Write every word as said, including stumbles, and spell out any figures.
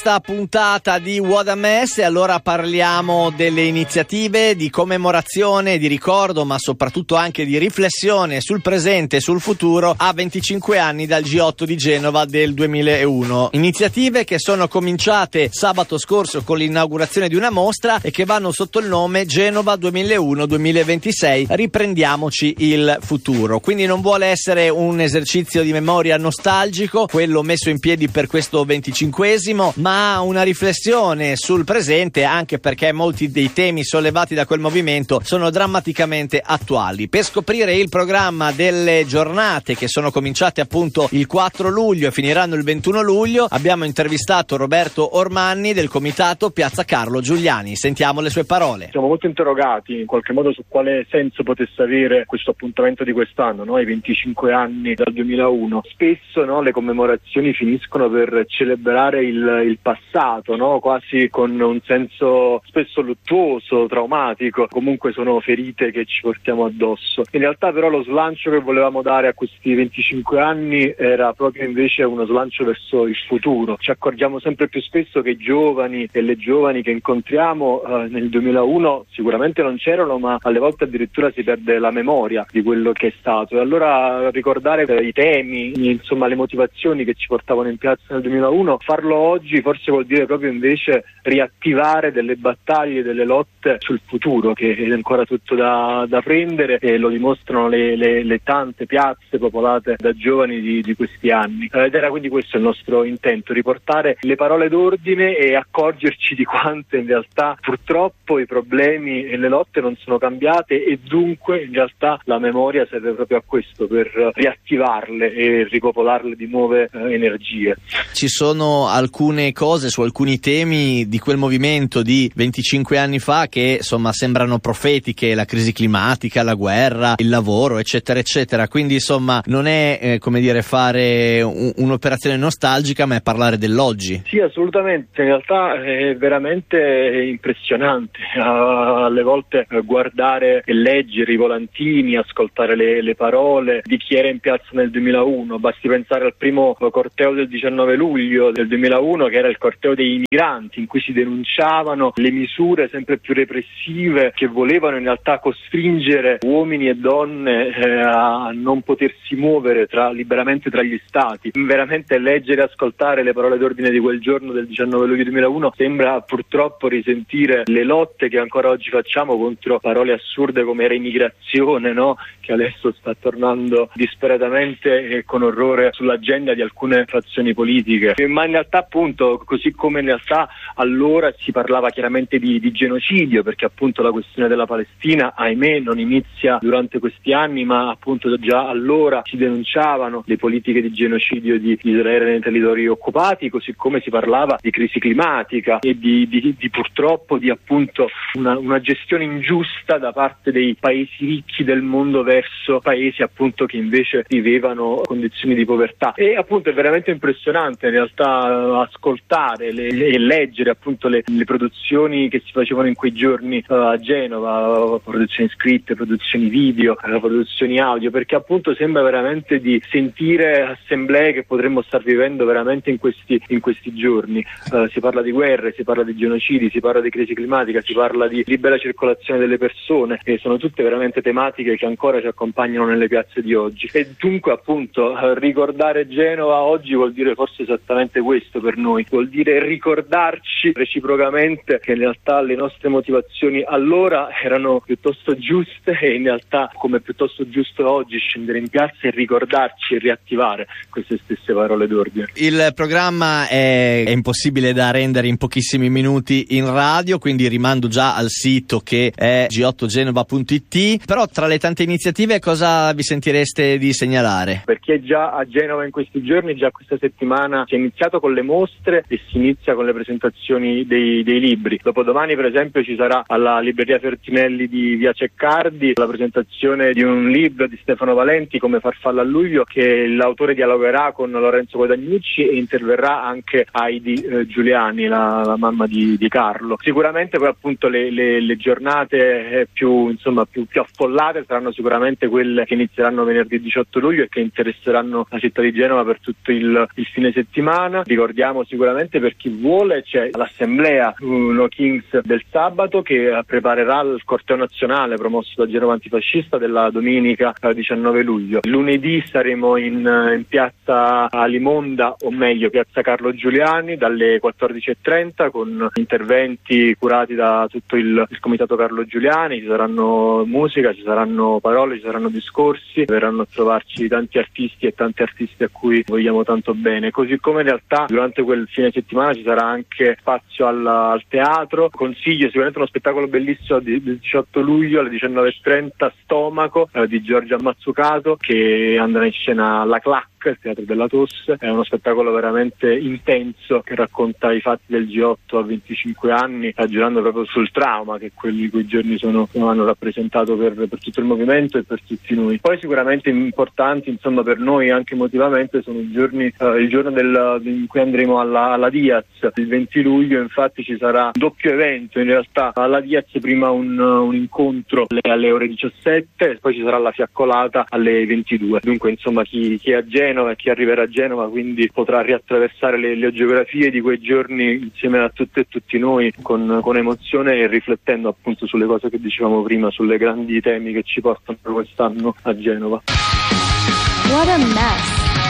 Questa puntata di What a Mess, e allora parliamo delle iniziative di commemorazione, di ricordo, ma soprattutto anche di riflessione sul presente e sul futuro a venticinque anni dal G otto di Genova del duemilauno. Iniziative che sono cominciate sabato scorso con l'inaugurazione di una mostra e che vanno sotto il nome Genova duemilauno duemilaventisei, riprendiamoci il futuro. Quindi non vuole essere un esercizio di memoria nostalgico, quello messo in piedi per questo venticinquesimo, ma una riflessione sul presente, anche perché molti dei temi sollevati da quel movimento sono drammaticamente attuali. Per scoprire il programma delle giornate che sono cominciate appunto il quattro luglio e finiranno il ventuno luglio, abbiamo intervistato Roberto Ormanni del comitato Piazza Carlo Giuliani. Sentiamo le sue parole. Siamo molto interrogati in qualche modo su quale senso potesse avere questo appuntamento di quest'anno, no? I venticinque anni dal duemilauno. Spesso, no, le commemorazioni finiscono per celebrare il, il passato, no? Quasi con un senso spesso luttuoso, traumatico. Comunque sono ferite che ci portiamo addosso. In realtà però lo slancio che volevamo dare a questi venticinque anni era proprio invece uno slancio verso il futuro. Ci accorgiamo sempre più spesso che i giovani e le giovani che incontriamo eh, nel duemilauno sicuramente non c'erano, ma alle volte addirittura si perde la memoria di quello che è stato. E allora ricordare i temi, insomma le motivazioni che ci portavano in piazza nel duemilauno, farlo oggi forse vuol dire proprio invece riattivare delle battaglie, delle lotte sul futuro, che è ancora tutto da, da prendere, e lo dimostrano le, le, le tante piazze popolate da giovani di, di questi anni. Ed era quindi questo il nostro intento, riportare le parole d'ordine e accorgerci di quanto in realtà purtroppo i problemi e le lotte non sono cambiate, e dunque in realtà la memoria serve proprio a questo, per riattivarle e ripopolarle di nuove eh, energie. Ci sono alcune cose su alcuni temi di quel movimento di venticinque anni fa che insomma sembrano profetiche: la crisi climatica, la guerra, il lavoro, eccetera eccetera. Quindi insomma non è eh, come dire fare un, un'operazione nostalgica, ma è parlare dell'oggi. Sì, assolutamente. In realtà è veramente impressionante alle volte guardare e leggere i volantini, ascoltare le, le parole di chi era in piazza nel duemilauno. Basti pensare al primo corteo del diciannove luglio del duemilauno, che era il corteo dei migranti, in cui si denunciavano le misure sempre più repressive che volevano in realtà costringere uomini e donne eh, a non potersi muovere tra, liberamente tra gli stati. Veramente leggere e ascoltare le parole d'ordine di quel giorno del diciannove luglio duemilauno sembra purtroppo risentire le lotte che ancora oggi facciamo contro parole assurde come reimmigrazione, no? Che adesso sta tornando disperatamente e con orrore sull'agenda di alcune fazioni politiche. Ma in realtà appunto, così come in realtà allora si parlava chiaramente di, di genocidio, perché appunto la questione della Palestina, ahimè, non inizia durante questi anni, ma appunto già allora si denunciavano le politiche di genocidio di Israele nei territori occupati, così come si parlava di crisi climatica e di, di, di purtroppo di appunto una, una gestione ingiusta da parte dei paesi ricchi del mondo verso paesi appunto che invece vivevano condizioni di povertà. E appunto è veramente impressionante in realtà ascoltare le, le, e leggere appunto le, le produzioni che si facevano in quei giorni uh, a Genova, produzioni scritte, produzioni video, uh, produzioni audio, perché appunto sembra veramente di sentire assemblee che potremmo star vivendo veramente in questi, in questi giorni. Uh, si parla di guerre, si parla di genocidi, si parla di crisi climatica, si parla di libera circolazione delle persone, e sono tutte veramente tematiche che ancora ci accompagnano nelle piazze di oggi. E dunque appunto uh, ricordare Genova oggi vuol dire forse esattamente questo per noi, vuol dire ricordarci reciprocamente che in realtà le nostre motivazioni allora erano piuttosto giuste, e in realtà come è piuttosto giusto oggi scendere in piazza e ricordarci e riattivare queste stesse parole d'ordine. Il programma è, è impossibile da rendere in pochissimi minuti in radio, quindi rimando già al sito che è g otto genova punto it, però tra le tante iniziative cosa vi sentireste di segnalare? Per chi è già a Genova in questi giorni, già questa settimana si è iniziato con le mostre e si inizia con le presentazioni presentazioni dei, dei libri. Dopodomani per esempio ci sarà alla libreria Fertinelli di via Ceccardi la presentazione di un libro di Stefano Valenti, Come farfalla a luglio, che l'autore dialogherà con Lorenzo Guadagnucci e interverrà anche Heidi eh, Giuliani, la, la mamma di, di Carlo. Sicuramente poi appunto le, le, le giornate più insomma più, più affollate saranno sicuramente quelle che inizieranno venerdì diciotto luglio e che interesseranno la città di Genova per tutto il, il fine settimana. Ricordiamo sicuramente, per chi vuole, c'è l'assemblea uh, No Kings del sabato che preparerà il corteo nazionale promosso da Genova Antifascista della domenica uh, diciannove luglio. Lunedì saremo in, in piazza Alimonda, o meglio piazza Carlo Giuliani, dalle quattordici e trenta con interventi curati da tutto il, il comitato Carlo Giuliani. Ci saranno musica, ci saranno parole, ci saranno discorsi, verranno a trovarci tanti artisti e tanti artisti a cui vogliamo tanto bene, così come in realtà durante quel fine settimana ci sarà anche spazio al, al teatro. Consiglio sicuramente uno spettacolo bellissimo del diciotto luglio alle diciannove e trenta, Stomaco eh, di Giorgia Mazzucato, che andrà in scena alla Clac, il teatro della Tosse. È uno spettacolo veramente intenso che racconta i fatti del G otto a venticinque anni, ragionando proprio sul trauma che quelli quei giorni sono, hanno rappresentato per, per tutto il movimento e per tutti noi. Poi sicuramente importanti insomma per noi anche emotivamente sono i giorni eh, il giorno del, in cui andremo alla, alla Diaz, il venti luglio. Infatti ci sarà un doppio evento in realtà alla Diaz, prima un, un incontro alle, alle ore diciassette e poi ci sarà la fiaccolata alle ventidue. Dunque insomma chi, chi è a Genova e chi arriverà a Genova quindi potrà riattraversare le, le geografie di quei giorni insieme a tutte e tutti noi con, con emozione e riflettendo appunto sulle cose che dicevamo prima, sulle grandi temi che ci portano quest'anno a Genova. What a mess.